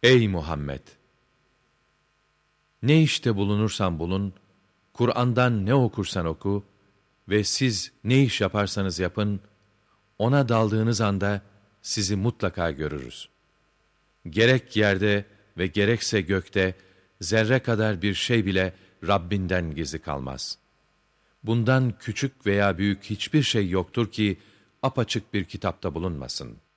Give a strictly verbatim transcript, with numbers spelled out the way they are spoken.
Ey Muhammed! Ne işte bulunursan bulun, Kur'an'dan ne okursan oku ve siz ne iş yaparsanız yapın, ona daldığınız anda sizi mutlaka görürüz. Gerek yerde ve gerekse gökte zerre kadar bir şey bile Rabbinden gizli kalmaz. Bundan küçük veya büyük hiçbir şey yoktur ki apaçık bir kitapta bulunmasın.